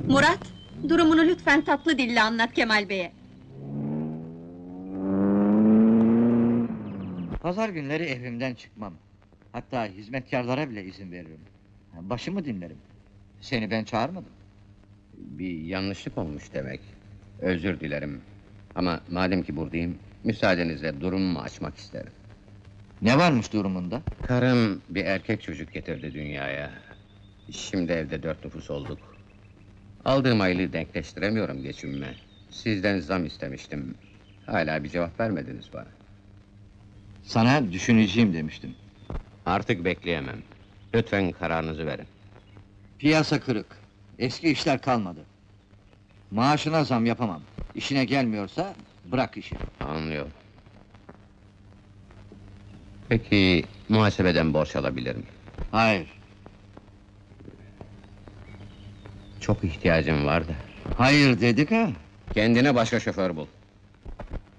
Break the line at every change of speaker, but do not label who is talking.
Murat, durumunu lütfen tatlı dille anlat Kemal Bey'e.
Pazar günleri evimden çıkmam. Hatta hizmetkarlara bile izin veririm. Başımı dinlerim. Seni ben çağırmadım.
Bir yanlışlık olmuş demek. Özür dilerim. Ama madem ki buradayım, müsaadenizle durumumu açmak isterim.
Ne varmış durumunda?
Karım bir erkek çocuk getirdi dünyaya. Şimdi evde 4 nüfus olduk. Aldığım aylığı denkleştiremiyorum geçimime. Sizden zam istemiştim. Hala bir cevap vermediniz bana.
Sana düşüneceğim demiştim.
Artık bekleyemem. Lütfen kararınızı verin.
Piyasa kırık. Eski işler kalmadı. Maaşına zam yapamam. İşine gelmiyorsa bırak işi.
Anlıyorum. Peki muhasebeden borç alabilirim.
Hayır.
Çok ihtiyacım var da.
Hayır dedik ha.
Kendine başka şoför bul.